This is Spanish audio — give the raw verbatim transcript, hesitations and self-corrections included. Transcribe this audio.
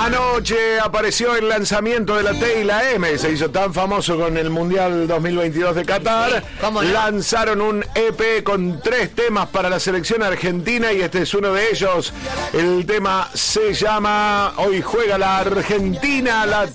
Anoche apareció el lanzamiento de la T y la M. Se hizo tan famoso con el Mundial dos mil veintidós de Qatar. ¿Cómo no? Lanzaron un E P con tres temas para la selección argentina y este es uno de ellos. El tema se llama Hoy juega la Argentina, la